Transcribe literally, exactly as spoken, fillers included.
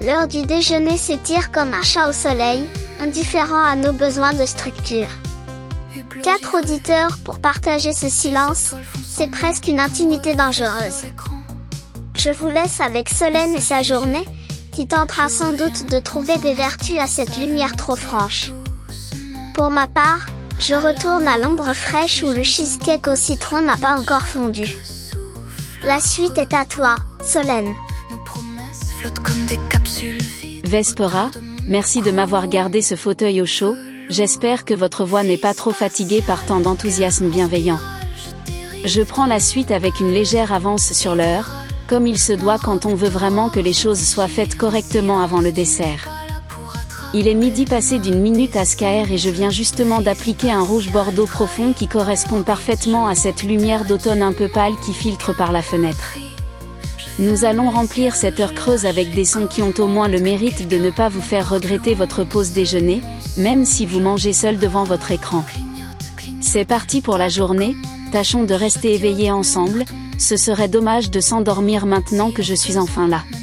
L'heure du déjeuner s'étire comme un chat au soleil, indifférent à nos besoins de structure. Quatre auditeurs pour partager ce silence, c'est presque une intimité dangereuse. Je vous laisse avec Solène et sa journée, qui tentera sans doute de trouver des vertus à cette lumière trop franche. Pour ma part, je retourne à l'ombre fraîche où le cheesecake au citron n'a pas encore fondu. La suite est à toi, Solène. Vespera, merci de m'avoir gardé ce fauteuil au chaud, j'espère que votre voix n'est pas trop fatiguée par tant d'enthousiasme bienveillant. Je prends la suite avec une légère avance sur l'heure, comme il se doit quand on veut vraiment que les choses soient faites correctement avant le dessert. Il est midi passé d'une minute à Scaer et je viens justement d'appliquer un rouge bordeaux profond qui correspond parfaitement à cette lumière d'automne un peu pâle qui filtre par la fenêtre. Nous allons remplir cette heure creuse avec des sons qui ont au moins le mérite de ne pas vous faire regretter votre pause déjeuner, même si vous mangez seul devant votre écran. C'est parti pour la journée, tâchons de rester éveillés ensemble, ce serait dommage de s'endormir maintenant que je suis enfin là.